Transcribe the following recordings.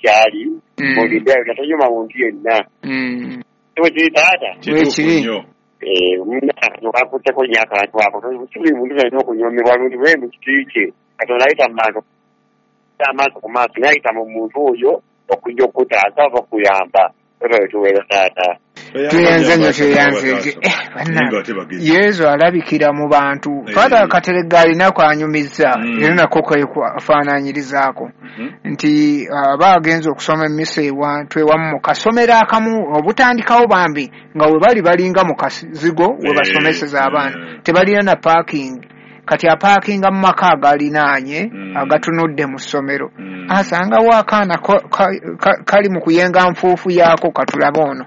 kyali muliddayo tatanyuma muntu yenna tewekiri taata wekiri nokakutteko nnyo akantu ako kibuli muntu alina okunyomebwa lundi lwe mu kitiri kye katonda ayita mu maaso amaaso ku maaso nayita mu muntu oyo okujja okutaasa oba okuyamba tuweera taata tuyenze nnyo tweyanze yesu alabikira mu bantu Father Kateregga alina kwanyumiza era nako kwefaanaanyirizaako nti aba agenza okusoma emmisa ewantu ewamu mu kasomero akamu obutandikawo bambi nga we bali balinga mu kazigo we basomeseza abaana tebalina na parking kati apaakinga mu maka agalinaanye agatunudde mu ssomero asangawo akaana kali mu kuyenga nfuufu yaako katulaba ono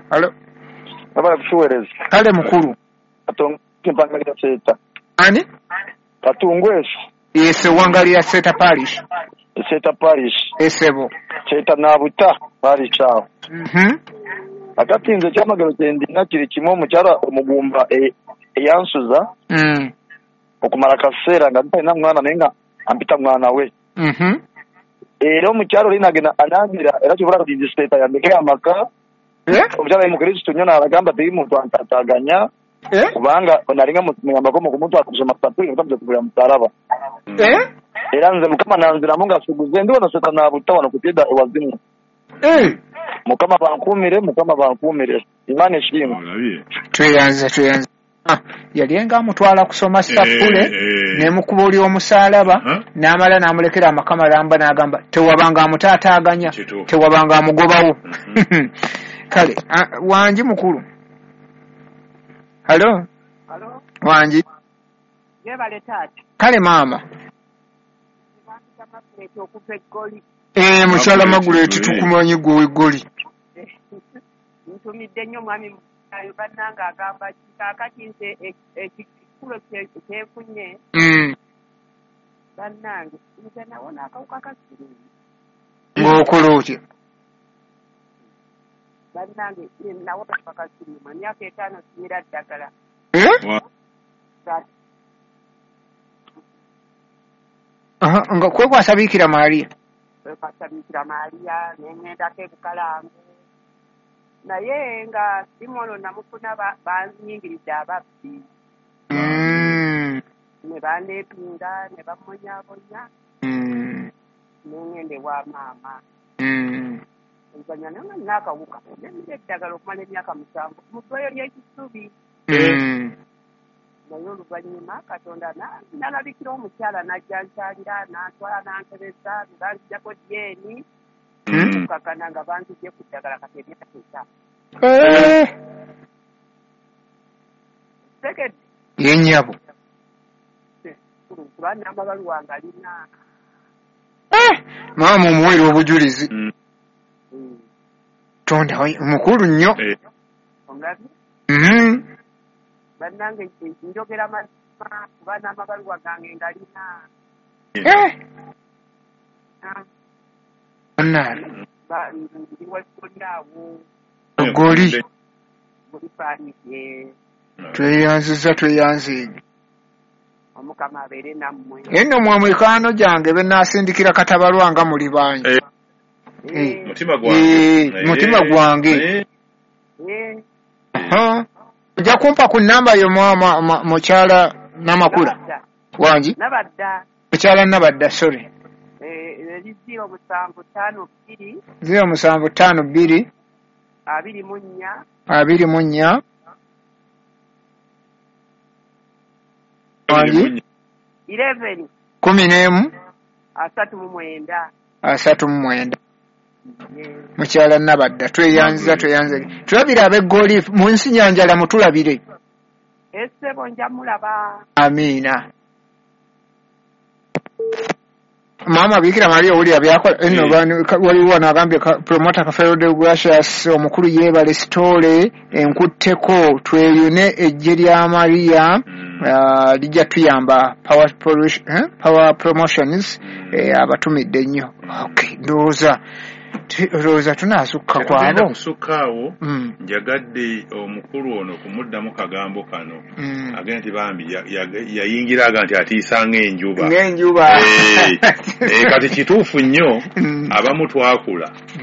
kale mukulu ani katungwesu yese wangalira seta parish esebo kyeta nabuta parish awo akati nze kyamagalo kyendina kiri kimu omukyala omugumba eyansuza okumala kaseera nga ntalina mwana naye nga ampita mwana we era omukyalo oli nagenda anangira era kyobola kati nze seeta yandekera amaka omukyala mukristo nnyo n'abagamba teri muntu antataganya kubanga nalinga muyambako mukumutwala kusoma sapuli otamuzekugula musalaba era nze mukama nanziramu nga suguze ndi wano seeta nabuta wano kutida ewazimu mukama bankuumire imani eshirimu tweyanze yali nga amutwala kusoma sapule nemukuba oli omusaalaba n'amala n'amulekera amakamalamba n'agamba tewabanga amutaataaganya tewabanga amugobawo kale wangi mukulu halo wangi kale maama mukyala Maguleti tukumanyi gwe goli ntumidde nnyo mwami bannanga agamba kaakati nze ekikulo kyefunye bannange nze nawona akawuka kasirimu ng'okola otya bannange nawona akakasirimu emyaka 5 simira ddagala nga kwekwasa Biikira Maria neŋŋendako ebukalango naye nga simono namufuna banzingiridde ababbi ne bandeepinga ne bammonyabonya neŋŋende wa maama enzanya naye nga nina akawuka nemira eddagala okumala emyaka 7 mu ddwayo ly'ekisubi naye oluvannyuma Katonda nalabikira omukyala najja nkyalira nantwala nankebeza nebanzijjako dyeni kakana nga banzije ku ddagala kati emyaka 5 segedde yennyabo kuba n'amabaluwa ngalina maama omuweera obujulizi tonda mukulu nnyo omulabi bannange njogera mazima kuba n'amabaluwa gange ngalina ndi waggoli awo goli parise tweyanze omukama abeere nammwe eno mwe mwekaano gyange benasindikira katabalwa nga muli bangi mutima gwange ojja kumpa ku nnamba yo mukyala Namakula wangi mukyala Nabadda sorry 0752 0752 24 wangi 11 11 39 mukyala Nabadda tweyanza tulabira ab'eggoli mu nsi nyanjala mutulabire essebo nja mulaba amiina maama Biikira Maria owulira byakola eno waliwo n'agambye promota Kafeero de Gracious omukulu yeebale sitole enkutteko tweyune ejje lya Maria lijja tuyamba power promotions abatumidde nnyo ndowooza tunaasukka kwabo kusukaawo njagadde omukulu ono kumuddamu kagambo kano agenda nti bambi yayingiraga nti atiisa ng'enjuba kati kati kituufu nnyo abamu twakula